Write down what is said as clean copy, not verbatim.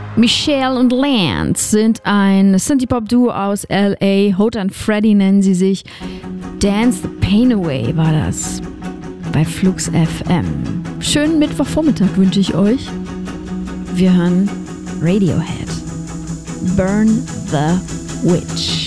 Michelle und Lance sind ein Synthie-Pop-Duo aus L.A. Hote and Freddy nennen sie sich. Dance the Pain Away war das bei Flux FM. Schönen Mittwochvormittag wünsche ich euch. Wir hören Radiohead. Burn the Witch.